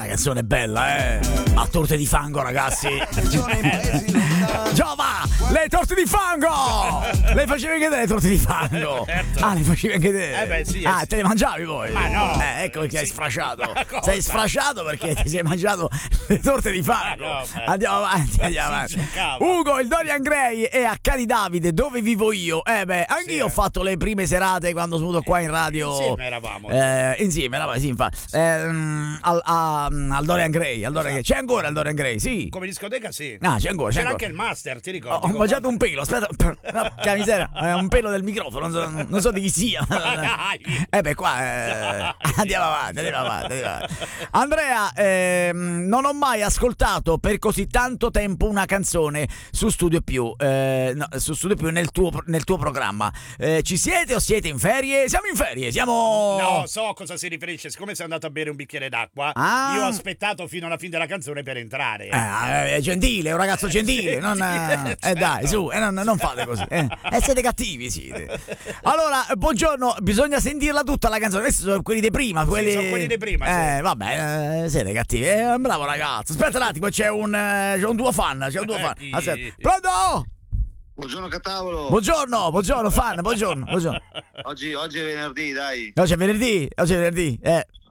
una canzone bella, a torte di fango, ragazzi. Giova, le torte di fango! Le facevi anche te le torte di fango? Ah, le facevi anche te? Beh, sì. Ah, te le mangiavi poi? Ma no. Ecco perché hai sfrasciato. Sei sfrasciato perché ti sei mangiato le torte di fango. No, Andiamo avanti, andiamo avanti. Ugo, il Dorian Gray è a Cali Davide, dove vivo io. Anch'io ho fatto le prime serate quando sono venuto qua in radio. Insieme eravamo. Insieme eravamo, sì, infatti. Al Dorian Gray, C'è ancora il Dorian Gray, sì. Come discoteca, sì. Ah, c'è ancora. C'era anche il master, ti ricordi? Ho mangiato un pelo, aspetta. Che miseria, è un pelo del microfono, non so di chi sia. Andiamo avanti. Andrea, non ho mai ascoltato per così tanto tempo una canzone su Studio Più, nel tuo programma. Ci siete o siete in ferie? Siamo in ferie, siamo... No, so a cosa si riferisce. Siccome sei andato a bere un bicchiere d'acqua, io ho aspettato fino alla fine della canzone per entrare. È gentile, è un ragazzo gentile. Dai, su, non fate così. Siete cattivi, siete. Allora, buongiorno, bisogna sentirla tutta la canzone. Questi sono quelli di prima. Sono quelli di prima, sì. Vabbè, siete cattivi. Bravo ragazzo. Aspetta un attimo, c'è un tuo fan. Aspetta. Pronto? Buongiorno Catavolo. Buongiorno fan, buongiorno. Oggi è venerdì, dai. Oggi è venerdì.